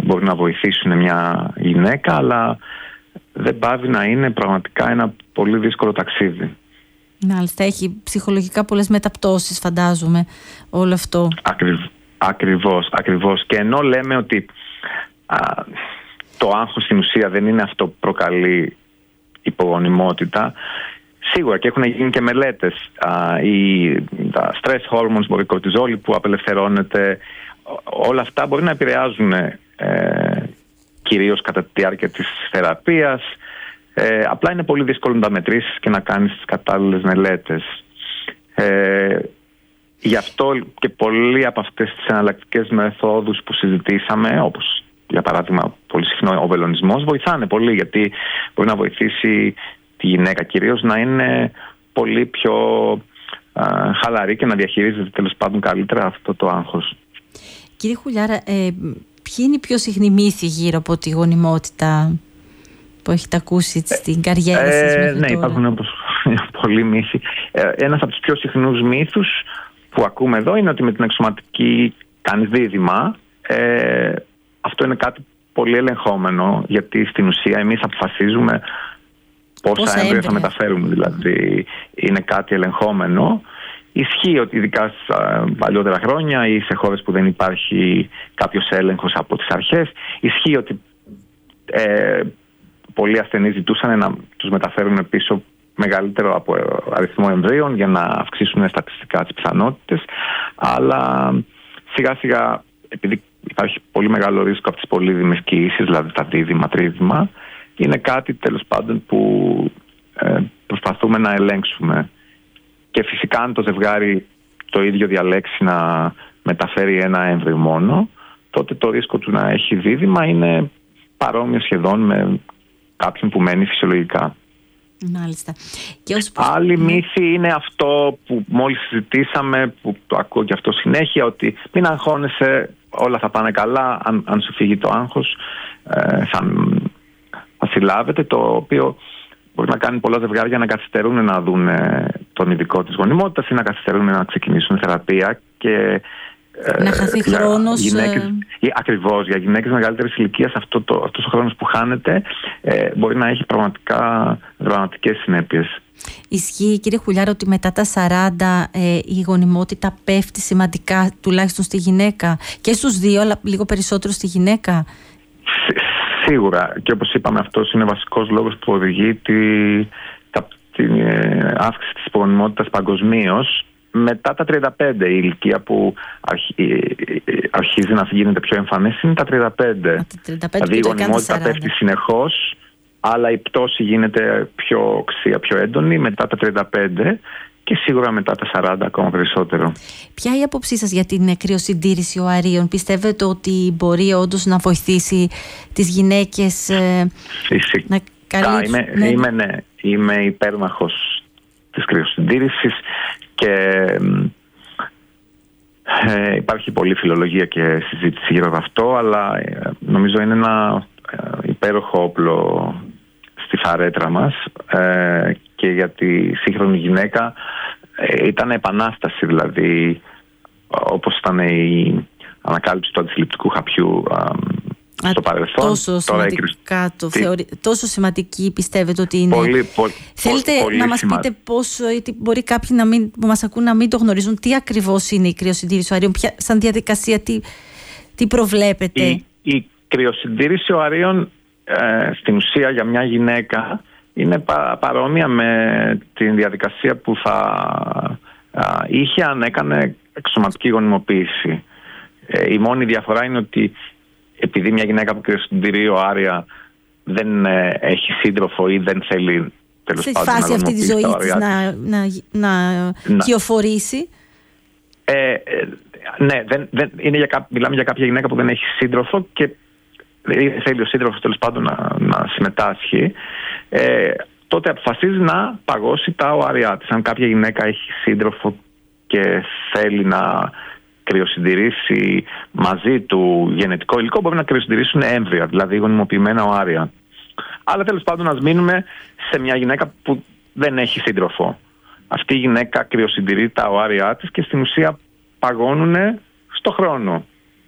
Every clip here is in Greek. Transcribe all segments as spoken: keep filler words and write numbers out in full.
μπορεί να βοηθήσουν μια γυναίκα, αλλά δεν πάβει να είναι πραγματικά ένα πολύ δύσκολο ταξίδι. Μάλιστα, έχει ψυχολογικά πολλές μεταπτώσεις, φαντάζομαι, όλο αυτό. Ακριβ, ακριβώς, ακριβώς. Και ενώ λέμε ότι α, το άγχος στην ουσία δεν είναι αυτό που προκαλεί υπογονιμότητα, σίγουρα και έχουν γίνει και μελέτες. Α, η, τα stress hormones, μπορεί η κορτιζόλη που απελευθερώνεται, όλα αυτά μπορεί να επηρεάζουν ε, κυρίως κατά τη διάρκεια της θεραπείας. Ε, απλά είναι πολύ δύσκολο να τα μετρήσεις και να κάνεις τις κατάλληλες μελέτες. Ε, γι' αυτό και πολλοί από αυτές τις εναλλακτικές μεθόδους που συζητήσαμε, όπως για παράδειγμα πολύ συχνό ο βελονισμός, βοηθάνε πολύ, γιατί μπορεί να βοηθήσει τη γυναίκα κυρίως να είναι πολύ πιο α, χαλαρή και να διαχειρίζεται τέλος πάντων καλύτερα αυτό το άγχος. Κύριε Χουλιάρα, ε, ποιοι είναι οι πιο συχνοί μύθοι γύρω από τη γονιμότητα που έχετε ακούσει στην καριέρα σας μέχρι ε, τώρα? Ναι, υπάρχουν όπως, πολλοί μύθοι. Ε, ένας από τους πιο συχνούς μύθους που ακούμε εδώ είναι ότι με την εξωματική κάνεις δίδυμα. Ε, αυτό είναι κάτι πολύ ελεγχόμενο, γιατί στην ουσία εμείς αποφασίζουμε πόσα έμβρια θα μεταφέρουμε, δηλαδή είναι κάτι ελεγχόμενο. Ισχύει ότι ειδικά στα παλιότερα χρόνια ή σε χώρες που δεν υπάρχει κάποιος έλεγχος από τις αρχές, ισχύει ότι ε, πολλοί ασθενείς ζητούσαν να τους μεταφέρουν πίσω μεγαλύτερο από αριθμό εμβρίων για να αυξήσουν στατιστικά τις πιθανότητες, αλλά σιγά σιγά, επειδή υπάρχει πολύ μεγάλο ρίσκο από τις πολύδημες κοίησεις, δηλαδή τα δίδυμα, τρίδυμα, είναι κάτι τέλος πάντων που ε, προσπαθούμε να ελέγξουμε. Και φυσικά αν το ζευγάρι το ίδιο διαλέξει να μεταφέρει ένα έμβριο μόνο, τότε το ρίσκο του να έχει δίδυμα είναι παρόμοιο σχεδόν με κάποιον που μένει φυσιολογικά. Μάλιστα. Και ως... Άλλη μύθη είναι αυτό που μόλις συζητήσαμε, που το ακούω και αυτό συνέχεια, ότι μην αγχώνεσαι, όλα θα πάνε καλά, αν, αν σου φύγει το άγχος ε, θα, θα συλλάβετε, το οποίο μπορεί να κάνει πολλά ζευγάρια να καθυστερούν να δουν τον ειδικό της γονιμότητας ή να καθυστερούν να ξεκινήσουν θεραπεία και να χαθεί χρόνος. Γυναίκες, ακριβώς, για γυναίκες μεγαλύτερης ηλικίας αυτό το, αυτός ο χρόνος που χάνεται ε, μπορεί να έχει πραγματικά δραματικές συνέπειες. Ισχύει, κύριε Χουλιάρα, ότι μετά τα σαράντα ε, η γονιμότητα πέφτει σημαντικά, τουλάχιστον στη γυναίκα, και στους δύο, αλλά λίγο περισσότερο στη γυναίκα? Σίγουρα, και όπως είπαμε, αυτός είναι βασικός λόγος που οδηγεί τη, τα, την ε, αύξηση της υπογονιμότητας παγκοσμίως. Μετά τα τριάντα πέντε, η ηλικία που αρχι, αρχίζει να γίνεται πιο εμφανής είναι τα τριάντα πέντε. Δηλαδή η γονιμότητα πέφτει συνεχώς, αλλά η πτώση γίνεται πιο οξία, πιο έντονη μετά τα τριάντα πέντε και σίγουρα μετά τα σαράντα ακόμα περισσότερο. Ποια είναι η άποψή σας για την κρυοσυντήρηση οαρίων? Πιστεύετε ότι μπορεί όντως να βοηθήσει τις γυναίκες ε, να καλύψουν? Είμαι, ναι. Είμαι, ναι, είμαι υπέρμαχος της κρυοσυντήρησης και ε, υπάρχει πολλή φιλολογία και συζήτηση γύρω από αυτό, αλλά ε, νομίζω είναι ένα ε, υπέροχο όπλο στη φαρέτρα μας ε, και για τη σύγχρονη γυναίκα ε, ήταν επανάσταση, δηλαδή όπως ήταν η ανακάλυψη του αντισυλληπτικού χαπιού ε, στο παρελθόν. Τόσο, σημαντικά το θεωρεί, τόσο σημαντική πιστεύετε ότι είναι? Πολύ, πολύ, Θέλετε πολύ να μας σημα... πείτε πώς, γιατί μπορεί κάποιοι να μην, που μας ακούν να μην το γνωρίζουν, τι ακριβώς είναι η κρυοσυντήρηση οαρίων, ποια, σαν διαδικασία, τι, τι προβλέπετε? Η, η κρυοσυντήρηση οαρίων ε, στην ουσία για μια γυναίκα είναι πα, παρόμοια με τη διαδικασία που θα ε, είχε αν έκανε εξωματική γονιμοποίηση. Ε, η μόνη διαφορά είναι ότι επειδή μια γυναίκα που κρυοσυντηρεί οάρια δεν ε, έχει σύντροφο ή δεν θέλει τέλος σε πάντων φάση αυτή τη ζωή της να, να, να, να κυοφορήσει. Ε, ε, ναι, δεν, δεν, είναι για κά, μιλάμε για κάποια γυναίκα που δεν έχει σύντροφο και θέλει ο σύντροφος τέλος πάντων να, να συμμετάσχει. Ε, τότε αποφασίζει να παγώσει τα οάρια της. Αν κάποια γυναίκα έχει σύντροφο και θέλει να κρυοσυντηρήσει μαζί του γενετικό υλικό, μπορεί να κρυοσυντηρήσουν έμβρια, δηλαδή γονιμοποιημένα οάρια. Αλλά τέλος πάντων ας μείνουμε σε μια γυναίκα που δεν έχει σύντροφο. Αυτή η γυναίκα κρυοσυντηρεί τα οάρια της και στην ουσία παγώνουν στο χρόνο.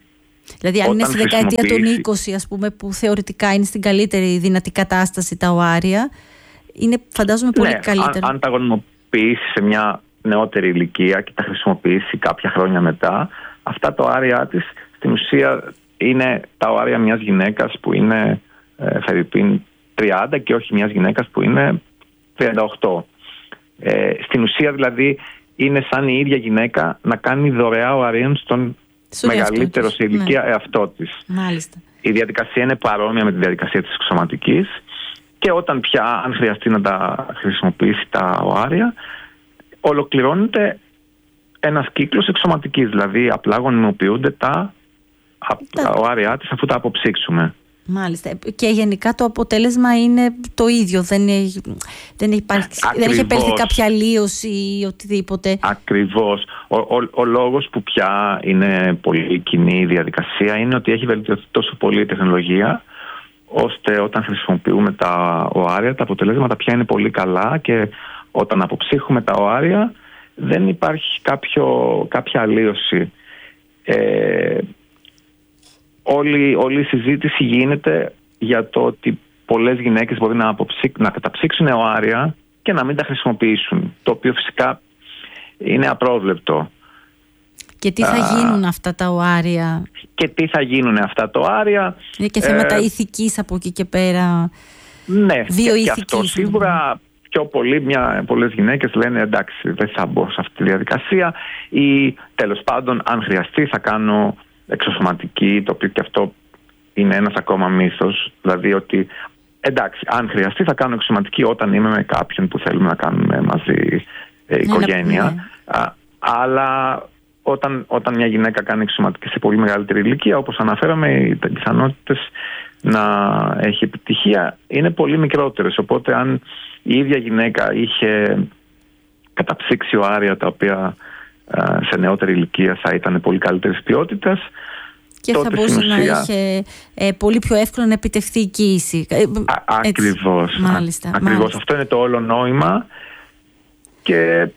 Δηλαδή αν είναι στη δεκαετία των είκοσι, ας πούμε, που θεωρητικά είναι στην καλύτερη δυνατή κατάσταση τα οάρια, είναι φαντάζομαι πολύ ναι, καλύτερο. Αν, αν τα γονιμοποιήσει σε μια νεότερη ηλικία και τα χρησιμοποιήσει κάποια χρόνια μετά, αυτά τα οάρια της στην ουσία είναι τα οάρια μιας γυναίκας που είναι ε, φερειπίν τριάντα και όχι μιας γυναίκας που είναι τριάντα οκτώ. Ε, στην ουσία δηλαδή είναι σαν η ίδια γυναίκα να κάνει δωρεά οαρίων στον μεγαλύτερο σε ηλικία ναι. εαυτό της. Μάλιστα. Η διαδικασία είναι παρόμοια με τη διαδικασία της εξωματικής και όταν πια αν χρειαστεί να τα χρησιμοποιήσει τα οάρια, ολοκληρώνεται ένας κύκλος εξωματικής, δηλαδή απλά γονιμοποιούνται τα, τα οάρια της αφού τα αποψύξουμε. Μάλιστα. Και γενικά το αποτέλεσμα είναι το ίδιο. Δεν έχει, δεν έχει, υπάρχει, δεν έχει επέλθει κάποια αλλίωση ή οτιδήποτε. Ακριβώς. Ο, ο, ο λόγος που πια είναι πολύ κοινή η διαδικασία είναι ότι έχει βελτιωθεί τόσο πολύ η τεχνολογία, ώστε όταν χρησιμοποιούμε τα οάρια, τα αποτελέσματα πια είναι πολύ καλά και όταν αποψύχουμε τα οάρια δεν υπάρχει κάποιο, κάποια αλλίωση. Ε, Όλη, όλη η συζήτηση γίνεται για το ότι πολλές γυναίκες μπορεί να, αποψύ, να καταψύξουν οάρια και να μην τα χρησιμοποιήσουν, το οποίο φυσικά είναι απρόβλεπτο. Και τι θα Α, γίνουν αυτά τα οάρια. Και τι θα γίνουν αυτά τα οάρια. Είναι και θέματα ε, ηθικής από εκεί και πέρα. Ναι, και, και αυτό σίγουρα πιο πολύ, μια, πολλές γυναίκες λένε εντάξει δεν θα μπω σε αυτή τη διαδικασία ή τέλος πάντων αν χρειαστεί θα κάνω εξωσωματική, το οποίο και αυτό είναι ένας ακόμα μύθος, δηλαδή ότι εντάξει, αν χρειαστεί θα κάνω εξωσωματική όταν είμαι με κάποιον που θέλουμε να κάνουμε μαζί ε, οικογένεια, ναι, ναι. Α, αλλά όταν, όταν μια γυναίκα κάνει εξωσωματική σε πολύ μεγαλύτερη ηλικία, όπως αναφέραμε, οι πιθανότητες να έχει επιτυχία είναι πολύ μικρότερες, οπότε αν η ίδια γυναίκα είχε καταψύξει οάρια τα οποία σε νεότερη ηλικία θα ήταν πολύ καλύτερης ποιότητας και θα μπορούσε ουσία... να είχε ε, πολύ πιο εύκολο να επιτευχθεί η κοίηση. Α, ακριβώς. Μάλιστα, Α, ακριβώς. Μάλιστα. Αυτό είναι το όλο νόημα και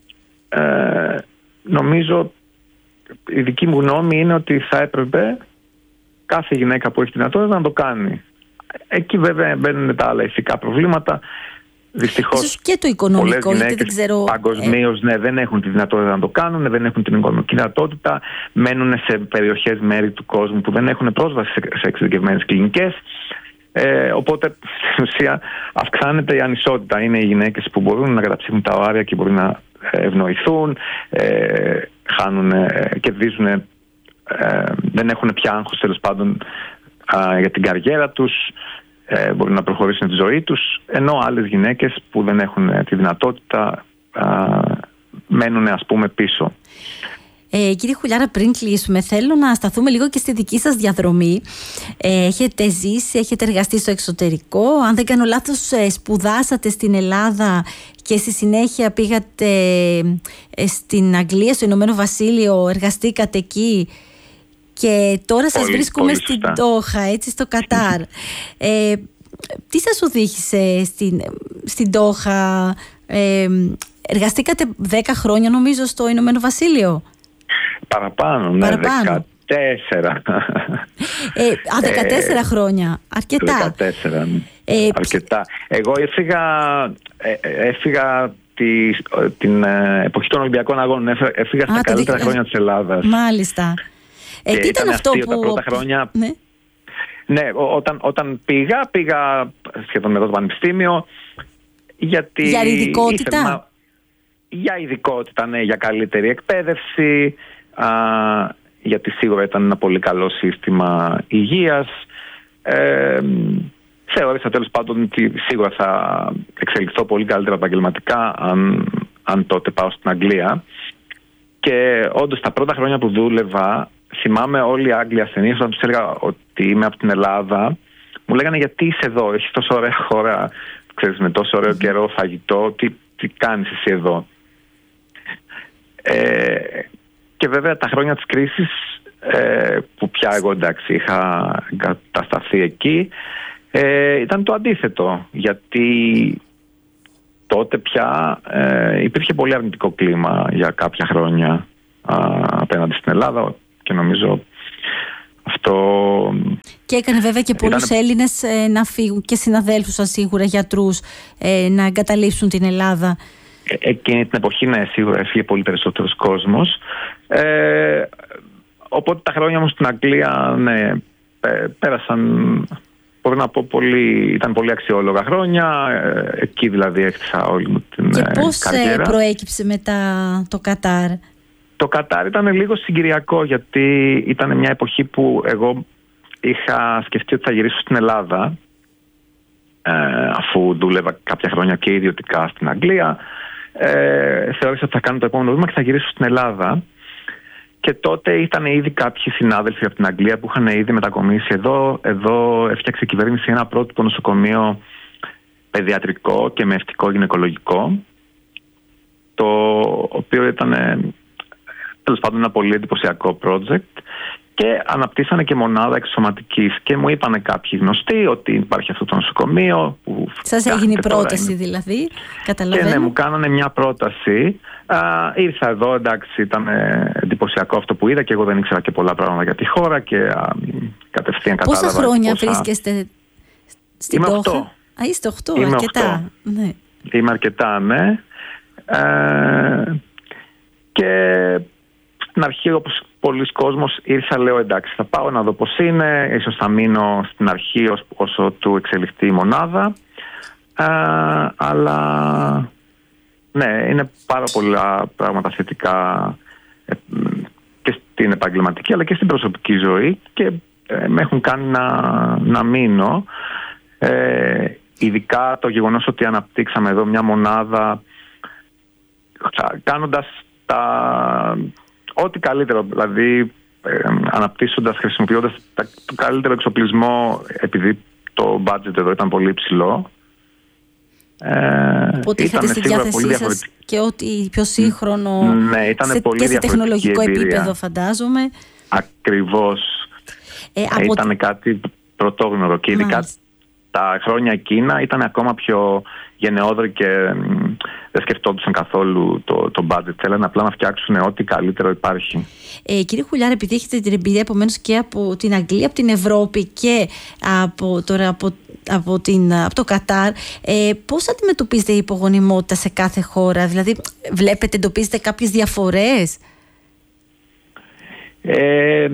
ε, νομίζω η δική μου γνώμη είναι ότι θα έπρεπε κάθε γυναίκα που έχει δυνατότητα να το κάνει. Εκεί βέβαια μπαίνουν τα άλλα ηθικά προβλήματα. Δυστυχώς ίσως και το οικονομικό, πολλές γυναίκες δεν ξέρω, παγκοσμίως ε... ναι, δεν έχουν τη δυνατότητα να το κάνουν, δεν έχουν την οικονομική δυνατότητα, μένουν σε περιοχές μέρη του κόσμου που δεν έχουν πρόσβαση σε εξειδικευμένες κλινικές. Ε, οπότε στην ουσία αυξάνεται η ανισότητα. Είναι οι γυναίκες που μπορούν να καταψύχουν τα οάρια και μπορούν να ευνοηθούν, ε, χάνουν, ε, κερδίζουν, ε, δεν έχουν πια άγχος τέλος πάντων ε, για την καριέρα τους. Ε, μπορεί να προχωρήσουν τη ζωή τους, ενώ άλλες γυναίκες που δεν έχουν ε, τη δυνατότητα ε, μένουν ας πούμε πίσω. Ε, κύριε Χουλιάρα, πριν κλείσουμε, θέλω να σταθούμε λίγο και στη δική σας διαδρομή. Ε, έχετε ζήσει, έχετε εργαστεί στο εξωτερικό. Αν δεν κάνω λάθος, ε, σπουδάσατε στην Ελλάδα και στη συνέχεια πήγατε ε, στην Αγγλία, στο Ηνωμένο Βασίλειο, εργαστήκατε εκεί. Και τώρα σας πολύ, βρίσκουμε πολύ στην Ντόχα, έτσι, στο Κατάρ. Ε, τι σας οδήγησε στην, στην Ντόχα? Ε, εργαστήκατε δέκα χρόνια νομίζω στο Ηνωμένο Βασίλειο. Παραπάνω, ναι, Παραπάνω. δεκατέσσερα. Ε, α, δεκατέσσερα χρόνια, αρκετά. δεκατέσσερα, ε, αρκετά. Εγώ έφυγα, έφυγα τη, την εποχή των Ολυμπιακών Αγώνων, έφυγα στα α, καλύτερα χρόνια της Ελλάδας. Μάλιστα. Ε, τι ήταν αυτό που... Τα πρώτα χρόνια... Ναι, ναι ό, όταν, όταν πήγα, πήγα σχεδόν μετά το πανεπιστήμιο γιατί... Για ειδικότητα? Ήθελα, για ειδικότητα, ναι, για καλύτερη εκπαίδευση, α, γιατί σίγουρα ήταν ένα πολύ καλό σύστημα υγείας. Ε, θεώρησα τέλος πάντων ότι σίγουρα θα εξελιχθώ πολύ καλύτερα επαγγελματικά αν, αν τότε πάω στην Αγγλία. Και όντως τα πρώτα χρόνια που δούλευα, θυμάμαι όλοι οι Άγγλοι ασθενείς, όταν τους έλεγα ότι είμαι από την Ελλάδα, μου λέγανε γιατί είσαι εδώ, έχεις τόσο ωραία χώρα, ξέρεις, με τόσο ωραίο καιρό, φαγητό, τι, τι κάνεις εσύ εδώ. Ε, και βέβαια τα χρόνια της κρίσης, ε, που πια εγώ εντάξει είχα κατασταθεί εκεί, ε, ήταν το αντίθετο, γιατί τότε πια ε, υπήρχε πολύ αρνητικό κλίμα για κάποια χρόνια α, απέναντι στην Ελλάδα και νομίζω Αυτό... Και έκανε βέβαια και πολλούς ήταν... Έλληνες ε, να φύγουν και συναδέλφους σας σίγουρα, γιατρούς, ε, να εγκαταλείψουν την Ελλάδα. Ε, εκείνη την εποχή, ναι, σίγουρα έφυγε πολύ περισσότερος κόσμος. Ε, οπότε τα χρόνια μου στην Αγγλία, ναι, πέρασαν, μπορώ να πω, πολύ, ήταν πολύ αξιόλογα χρόνια. Ε, εκεί δηλαδή έκτισα όλη μου την καριέρα. Και πώς ε, προέκυψε μετά το Κατάρ? Το Κατάρ ήταν λίγο συγκυριακό, γιατί ήταν μια εποχή που εγώ είχα σκεφτεί ότι θα γυρίσω στην Ελλάδα, ε, αφού δούλευα κάποια χρόνια και ιδιωτικά στην Αγγλία. Ε, θεώρησα ότι θα κάνω το επόμενο βήμα και θα γυρίσω στην Ελλάδα. Και τότε ήταν ήδη κάποιοι συνάδελφοι από την Αγγλία που είχαν ήδη μετακομίσει εδώ. Εδώ έφτιαξε η κυβέρνηση ένα πρότυπο νοσοκομείο παιδιατρικό και μευτικό γυναικολογικό, το οποίο ήταν, τέλος πάντων, ένα πολύ εντυπωσιακό project, και αναπτύσσανε και μονάδα εξωματικής. Και μου είπανε κάποιοι γνωστοί ότι υπάρχει αυτό το νοσοκομείο. Που σας έγινε η πρόταση είναι... δηλαδή, καταλαβαίνω. Και ναι, μου κάνανε μια πρόταση. Α, ήρθα εδώ, εντάξει, ήταν εντυπωσιακό αυτό που είδα, και εγώ δεν ήξερα και πολλά πράγματα για τη χώρα και α, κατευθείαν κατάλαβα. Πόσα χρόνια πόσα... βρίσκεστε στην Τόχα? Α, είστε οκτώ, Είμαι αρκετά. οκτώ. Ναι. Είμαι αρκετά, ναι. Ε, και στην αρχή, όπως πολλοί κόσμος, ήρθα, λέω εντάξει, θα πάω να δω πώς είναι, ίσως θα μείνω στην αρχή όσο, όσο του εξελιχθεί η μονάδα. Ε, αλλά ναι, είναι πάρα πολλά πράγματα θετικά ε, και στην επαγγελματική αλλά και στην προσωπική ζωή, και ε, με έχουν κάνει να, να μείνω. Ε, ειδικά το γεγονός ότι αναπτύξαμε εδώ μια μονάδα κάνοντας τα... ό,τι καλύτερο, δηλαδή ε, αναπτύσσοντας, χρησιμοποιώντας τα, το καλύτερο εξοπλισμό, επειδή το budget εδώ ήταν πολύ υψηλό. Ε, Οπότε είχατε στη διάθεσή σας και ό,τι πιο σύγχρονο, ναι, ήταν σε, πολύ και σε τεχνολογικό εμπειρία. επίπεδο, φαντάζομαι. Ακριβώς. Ε, ε, από... Ήταν κάτι πρωτόγνωρο, και ειδικά Μάλιστα. τα χρόνια εκείνα ήταν ακόμα πιο γενναιόδοροι και μ, δεν σκεφτόντουσαν καθόλου το, το budget. Θέλανε απλά να φτιάξουν ό,τι καλύτερο υπάρχει. Ε, κύριε Χουλιάρα, επειδή έχετε την εμπειρία επομένως και από την Αγγλία, από την Ευρώπη και από, τώρα, από, από, την, από το Κατάρ, ε, πώς αντιμετωπίζετε η υπογονιμότητα σε κάθε χώρα? Δηλαδή, βλέπετε, εντοπίζετε κάποιες διαφορές? Ε,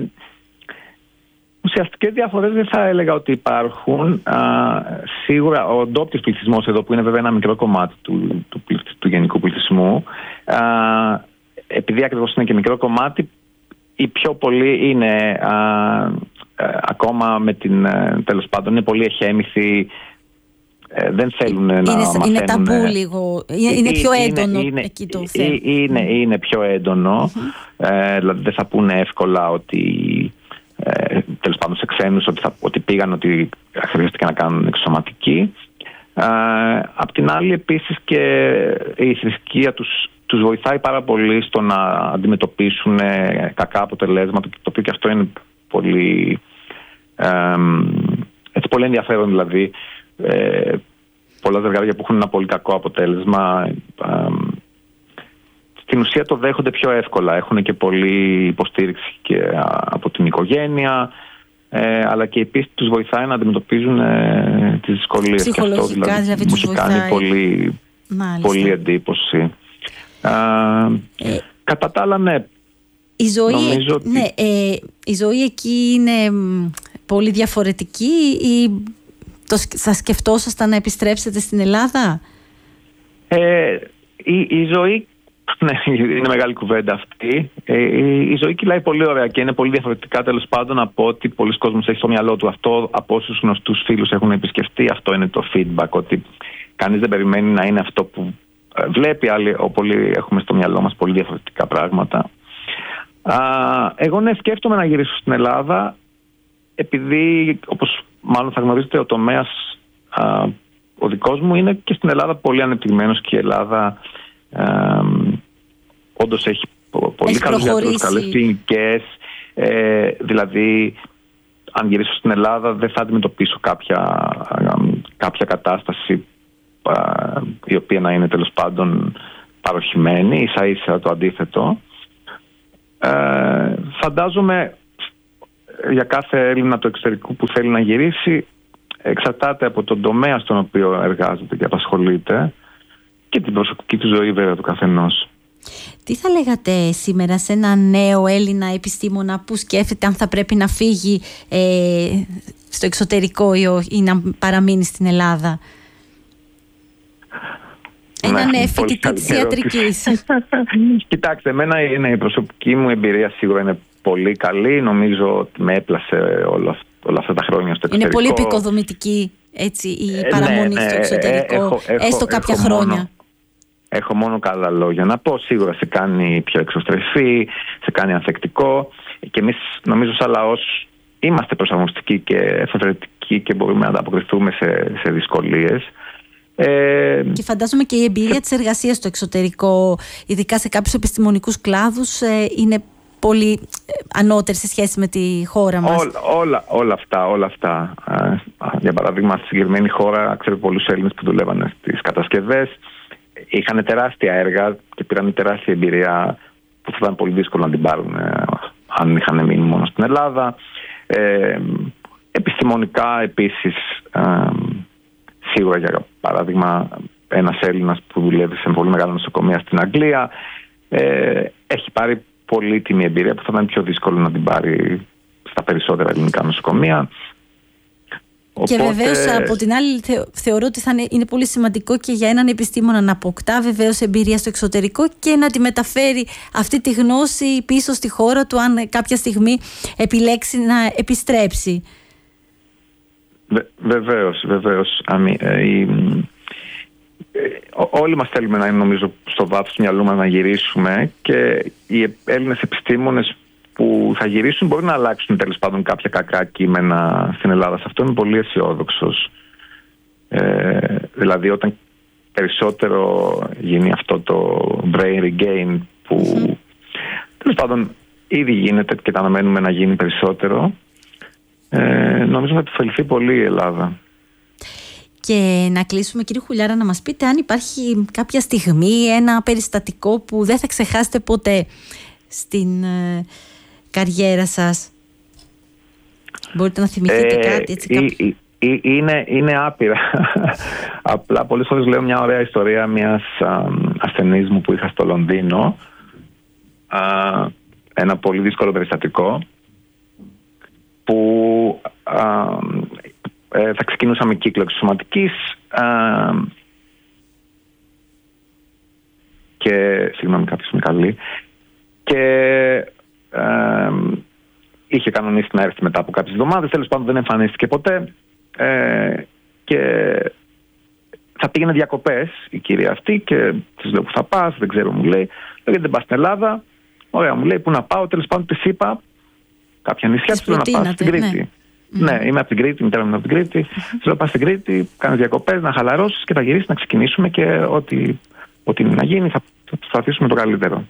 Ουσιαστικές διαφορές δεν θα έλεγα ότι υπάρχουν. Α, σίγουρα ο ντόπιος πληθυσμός εδώ, που είναι βέβαια ένα μικρό κομμάτι του, του, του, του γενικού πληθυσμού, α, επειδή ακριβώς είναι και μικρό κομμάτι, οι πιο πολλοί είναι α, α, ακόμα με την, τέλος πάντων, είναι πολύ εχέμηθοι, ε, δεν θέλουν είναι, να μαθαίνουν. Είναι ταμπού λίγο, είναι, είναι πιο έντονο είναι, εκεί το θέμα. Είναι, είναι πιο έντονο, mm-hmm. ε, δηλαδή δεν θα πούνε εύκολα ότι... Ε, τέλος πάντων σε ξένους ότι, θα, ότι πήγαν, ότι χρειάστηκε να κάνουν εξωματική. Ε, απ' την άλλη, επίσης, και η θρησκεία τους, τους βοηθάει πάρα πολύ στο να αντιμετωπίσουν ε, κακά αποτελέσματα, το οποίο και αυτό είναι πολύ, ε, έτσι, πολύ ενδιαφέρον. Δηλαδή, ε, πολλά ζευγάρια που έχουν ένα πολύ κακό αποτέλεσμα, ε, στην ουσία το δέχονται πιο εύκολα. Έχουν και πολλή υποστήριξη και από την οικογένεια, ε, αλλά και η πίστη τους βοηθάει να αντιμετωπίζουν ε, τις δυσκολίες. Ψυχολογικά, και αυτό δηλαδή, δηλαδή μου τους έχει κάνει πολύ, πολύ εντύπωση. Ε, ε, κατά τα άλλα, ναι. Η ζωή, ότι... ναι, ε, η ζωή εκεί είναι πολύ διαφορετική, ή το, θα σκεφτόσασταν να επιστρέψετε στην Ελλάδα? Ε, η, η ζωή... Ναι, είναι μεγάλη κουβέντα αυτή. Ε, η ζωή κυλάει πολύ ωραία και είναι πολύ διαφορετικά, τέλος πάντων, από ό,τι πολλοί κόσμος έχει στο μυαλό του. Αυτό, από όσους γνωστούς φίλους έχουν επισκεφτεί, αυτό είναι το feedback, ότι κανείς δεν περιμένει να είναι αυτό που βλέπει. Άλλοι, πολλοί έχουμε στο μυαλό μας πολύ διαφορετικά πράγματα. Α, εγώ ναι, σκέφτομαι να γυρίσω στην Ελλάδα, επειδή, όπως μάλλον θα γνωρίζετε, ο τομέας α, ο δικός μου είναι και στην Ελλάδα πολύ ανεπτυγμένος, και η Ελλάδα α, όντως έχει πολύ καλούς γιατρούς, καλές κλινικές. Ε, δηλαδή, αν γυρίσω στην Ελλάδα, δεν θα αντιμετωπίσω κάποια, κάποια κατάσταση α, η οποία να είναι, τέλος πάντων, παροχημένη, ίσα ίσα το αντίθετο. Ε, φαντάζομαι για κάθε Έλληνα του εξωτερικού που θέλει να γυρίσει εξαρτάται από τον τομέα στον οποίο εργάζεται και απασχολείται και την προσωπική του ζωή βέβαια του καθενός. Τι θα λέγατε σήμερα σε ένα νέο Έλληνα επιστήμονα που σκέφτεται αν θα πρέπει να φύγει ε, στο εξωτερικό ή, ή να παραμείνει στην Ελλάδα? Έναν ναι, φοιτητή της ιατρικής. Κοιτάξτε, εμένα είναι, η προσωπική μου εμπειρία σίγουρα είναι πολύ καλή. Νομίζω ότι με έπλασε όλα, όλα αυτά τα χρόνια στο εξωτερικό. Είναι πολύ επικοδομητική έτσι, η ε, παραμονή ναι, ναι, στο εξωτερικό, έχω, έχω, έστω κάποια έχω χρόνια. Μόνο, έχω μόνο καλά λόγια να πω. Σίγουρα σε κάνει πιο εξωστρεφή, σε κάνει ανθεκτικό. Και εμείς νομίζω σαν λαός είμαστε προσαρμοστικοί και εφευρετικοί και μπορούμε να ανταποκριθούμε σε, σε δυσκολίες. Ε, και φαντάζομαι και η εμπειρία και... της εργασίας στο εξωτερικό, ειδικά σε κάποιους επιστημονικούς κλάδους, ε, είναι πολύ ανώτερη σε σχέση με τη χώρα μας. Όλα, όλα, όλα αυτά, όλα αυτά. Ε, για παράδειγμα, στη συγκεκριμένη χώρα ξέρω πολλούς Έλληνες που δουλεύανε στις κατασκευές. Είχαν τεράστια έργα και πήραν τεράστια εμπειρία που θα ήταν πολύ δύσκολο να την πάρουν ε, αν είχαν μείνει μόνο στην Ελλάδα. Ε, επιστημονικά επίσης, ε, σίγουρα για παράδειγμα ένας Έλληνας που δουλεύει σε πολύ μεγάλα νοσοκομεία στην Αγγλία ε, έχει πάρει πολύτιμη εμπειρία που θα ήταν πιο δύσκολο να την πάρει στα περισσότερα ελληνικά νοσοκομεία. Και οπότε... βεβαίως από την άλλη θε, θεωρώ ότι θα είναι, είναι πολύ σημαντικό και για έναν επιστήμονα να αποκτά βεβαίως εμπειρία στο εξωτερικό και να τη μεταφέρει αυτή τη γνώση πίσω στη χώρα του αν κάποια στιγμή επιλέξει να επιστρέψει. Βε, βεβαίως, βεβαίως. Αμη, ε, ε, ε, όλοι μας θέλουμε να είναι νομίζω στο βάθος του μυαλού μας να γυρίσουμε και οι Έλληνες επιστήμονες που θα γυρίσουν μπορεί να αλλάξουν τέλος πάντων κάποια κακά κείμενα στην Ελλάδα. Σε αυτό είμαι πολύ αισιόδοξος. Ε, δηλαδή όταν περισσότερο γίνει αυτό το brain regain που mm-hmm. τέλος πάντων ήδη γίνεται και τα αναμένουμε να γίνει περισσότερο, ε, νομίζω θα επιφελθεί πολύ η Ελλάδα. Και να κλείσουμε, κύριε Χουλιάρα, να μας πείτε αν υπάρχει κάποια στιγμή ένα περιστατικό που δεν θα ξεχάσετε ποτέ στην ε, καριέρα σας. Μπορείτε να θυμηθείτε ε, κάτι έτσι, κάποιο... ε, ε, είναι, είναι άπειρα. Απλά πολλές φορές λέω μια ωραία ιστορία μιας α, ασθενής μου που είχα στο Λονδίνο. Α, ένα πολύ δύσκολο περιστατικό που α, ε, θα ξεκινούσαμε κύκλο εξωσωματικής α, και συγγνώμη κάποιος με καλεί και ε, είχε κανονίσει να έρθει μετά από κάποιες εβδομάδες, τέλος πάντων δεν εμφανίστηκε ποτέ ε, και θα πήγαινε διακοπές η κυρία αυτή και της λέω που θα πας, δεν ξέρω, μου λέει, λέω γιατί δεν πας στην Ελλάδα. Ωραία, μου λέει που να πάω, τέλος πάντων της είπα κάποια νησιά, της λέω να πάω στην Κρήτη. Ναι, ναι, είμαι από την Κρήτη, η μητέρα μου είναι από την Κρήτη. Της λέω πας στην Κρήτη, κάνεις διακοπές, να χαλαρώσεις και θα γυρίσεις να ξεκινήσουμε και ό,τι, ό,τι είναι να γίνει θα, θα προσπαθήσουμε το καλύτερο.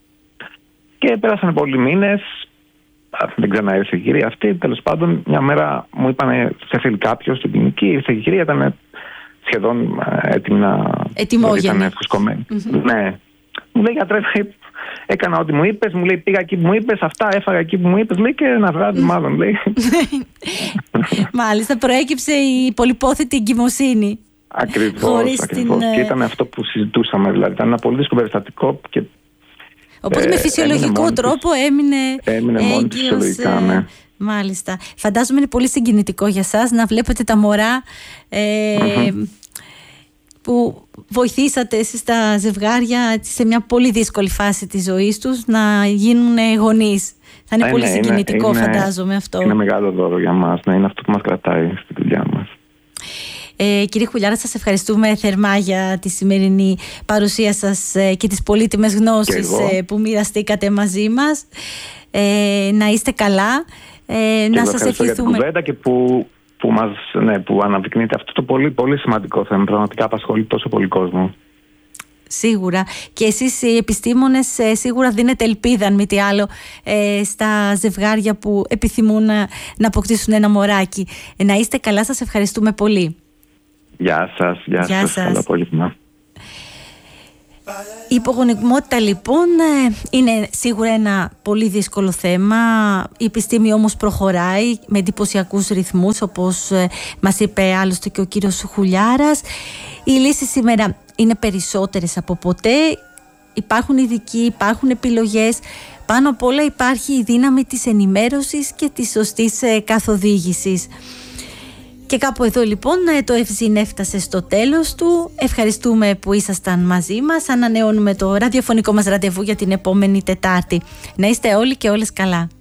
Και πέρασαν πολλοί μήνες, δεν ξαναέρθε η κυρία αυτή. Τέλος πάντων, μια μέρα μου είπανε σε θέλει κάποιος στην κλινική, ήρθε η κυρία, ήταν σχεδόν έτοιμη να... Ετοιμόγενη. Ήταν φουσκωμένη. Mm-hmm. Ναι. Μου λέει γιατρέ, έκανα ό,τι μου είπες, μου λέει πήγα εκεί που μου είπες, αυτά έφαγα εκεί που μου είπες, λέει και ένα βράδυ μάλλον, λέει. Μάλιστα, προέκυψε η πολυπόθητη εγκυμοσύνη. Ακριβώς, ακριβώς. Την... Και ήταν αυτό που συζητούσαμε, δηλαδή ήταν ένα πολύ δύσκολο περιστατικό και οπότε ε, με φυσιολογικό τρόπο της, έμεινε, έμεινε μόνη της φυσιολογικά, ναι. Μάλιστα. Φαντάζομαι είναι πολύ συγκινητικό για σας να βλέπετε τα μωρά ε, mm-hmm. που βοηθήσατε εσείς τα ζευγάρια σε μια πολύ δύσκολη φάση της ζωής τους να γίνουν γονείς. Θα είναι ε, πολύ ναι, συγκινητικό είναι, φαντάζομαι αυτό. Είναι μεγάλο δώρο για μας, να είναι αυτό που μας κρατάει στη δουλειά μας. Ε, κύριε Χουλιάρα, σας ευχαριστούμε θερμά για τη σημερινή παρουσία σας ε, και τις πολύτιμες γνώσεις ε, που μοιραστήκατε μαζί μας. Ε, να είστε καλά. Ε, να σας ευχηθούμε. Για την κουβέντα και που, που, μας, ναι, που αναδεικνύεται αυτό το πολύ, πολύ σημαντικό θέμα. Πραγματικά απασχολεί τόσο πολύ κόσμο. Σίγουρα. Και εσείς οι επιστήμονες ε, σίγουρα δίνετε ελπίδα, αν μη τι άλλο, ε, στα ζευγάρια που επιθυμούν να, να αποκτήσουν ένα μωράκι. Ε, να είστε καλά, σας ευχαριστούμε πολύ. Γεια σας, γεια, γεια σας, σας. Καλό απόγευμα. Η υπογονιμότητα λοιπόν είναι σίγουρα ένα πολύ δύσκολο θέμα. Η επιστήμη όμως προχωράει με εντυπωσιακούς ρυθμούς, όπως μας είπε άλλωστε και ο κύριος Χουλιάρας. Οι λύσεις σήμερα είναι περισσότερες από ποτέ. Υπάρχουν ειδικοί, υπάρχουν επιλογές. Πάνω απ' όλα υπάρχει η δύναμη της ενημέρωσης και της σωστής καθοδήγησης. Και κάπου εδώ λοιπόν το Ευζήν έφτασε στο τέλος του. Ευχαριστούμε που ήσασταν μαζί μας. Ανανεώνουμε το ραδιοφωνικό μας ραντεβού για την επόμενη Τετάρτη. Να είστε όλοι και όλες καλά.